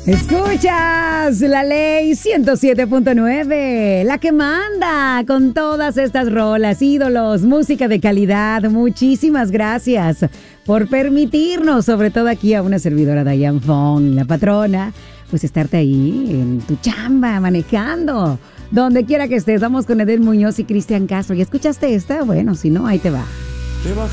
Escuchas la ley 107.9, la que manda con todas estas rolas, ídolos, música de calidad. Muchísimas gracias por permitirnos, sobre todo aquí a una servidora, Diane Fong, la patrona, pues estarte ahí en tu chamba, manejando, donde quiera que estés. Vamos con Edel Muñoz y Cristian Castro. ¿Ya escuchaste esta? Bueno, si no, ahí te va. Te bajé